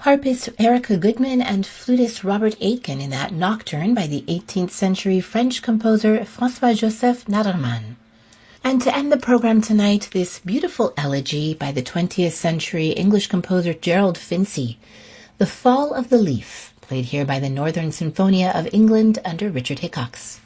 harpist Erica Goodman and flutist Robert Aitken in that nocturne by the 18th century French composer François-Joseph Nadarman. And to end the program tonight, this beautiful elegy by the 20th century English composer Gerald Finzi, The Fall of the Leaf, played here by the Northern Sinfonia of England under Richard Hickox.